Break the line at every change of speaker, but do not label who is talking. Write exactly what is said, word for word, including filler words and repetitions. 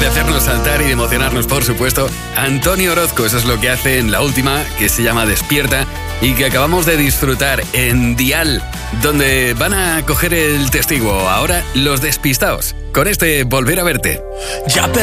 de hacernos saltar y de emocionarnos, por supuesto, Antonio Orozco. Eso es lo que hace en la última, que se llama Despierta, y que acabamos de disfrutar en Dial, donde van a coger el testigo ahora los despistados, con este Volver a verte.
Ya